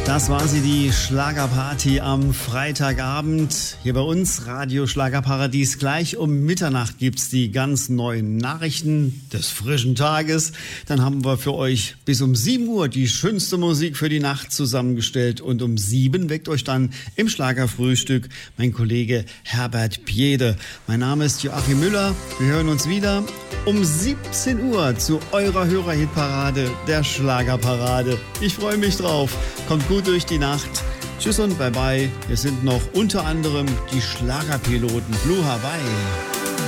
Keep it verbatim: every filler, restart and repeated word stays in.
Das war sie, die Schlagerparty am Freitagabend. Hier bei uns, Radio Schlagerparadies. Gleich um Mitternacht gibt's die ganz neuen Nachrichten des frischen Tages. Dann haben wir für euch bis um sieben Uhr die schönste Musik für die Nacht zusammengestellt. Und um sieben weckt euch dann im Schlagerfrühstück mein Kollege Herbert Piede. Mein Name ist Joachim Müller. Wir hören uns wieder um siebzehn Uhr zu eurer Hörerhitparade, der Schlagerparade. Ich freue mich drauf. Kommt gut durch die Nacht. Tschüss und bye bye. Wir sind noch unter anderem die Schlagerpiloten Blue Hawaii.